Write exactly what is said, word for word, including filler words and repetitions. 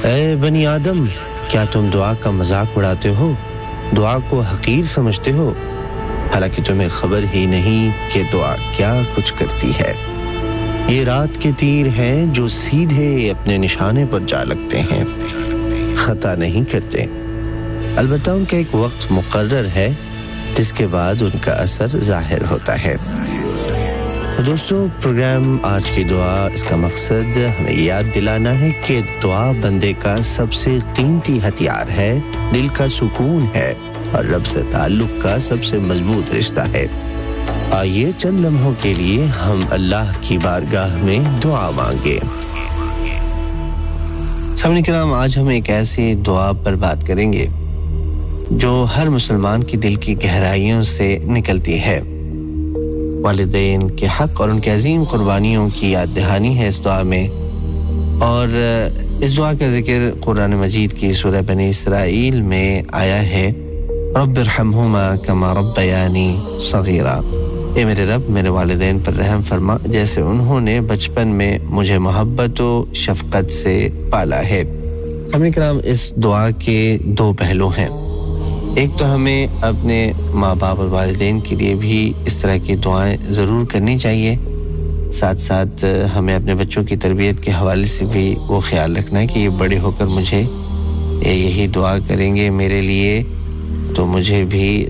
اے بنی آدم کیا تم دعا کا مذاق اڑاتے ہو دعا کو حقیر سمجھتے ہو حالانکہ تمہیں خبر ہی نہیں کہ دعا کیا کچھ کرتی ہے یہ رات کے تیر ہیں جو سیدھے اپنے نشانے پر جا لگتے ہیں خطا نہیں کرتے البتہ ان کا ایک وقت مقرر ہے جس کے بعد ان کا اثر ظاہر ہوتا ہے دوستو پروگرام آج کی دعا اس کا مقصد ہمیں یاد دلانا ہے کہ دعا بندے کا سب سے قیمتی ہتھیار ہے دل کا سکون ہے اور رب سے تعلق کا سب سے مضبوط رشتہ ہے آئیے چند لمحوں کے لیے ہم اللہ کی بارگاہ میں دعا مانگیں سامعین کرام آج ہم ایک ایسی دعا پر بات کریں گے جو ہر مسلمان کی دل کی گہرائیوں سے نکلتی ہے والدین کے حق اور ان کے عظیم قربانیوں کی یاد دہانی ہے اس دعا میں اور اس دعا کا ذکر قرآن مجید کی سورہ بنی اسرائیل میں آیا ہے رب ارحمہما کما ربیانی صغیرا اے میرے رب میرے والدین پر رحم فرما جیسے انہوں نے بچپن میں مجھے محبت و شفقت سے پالا ہے سامعین کرام اس دعا کے دو پہلو ہیں ایک تو ہمیں اپنے ماں باپ اور والدین کے لیے بھی اس طرح کی دعائیں ضرور کرنی چاہیے ساتھ ساتھ ہمیں اپنے بچوں کی تربیت کے حوالے سے بھی وہ خیال رکھنا ہے کہ یہ بڑے ہو کر مجھے یہی دعا کریں گے میرے لیے تو مجھے بھی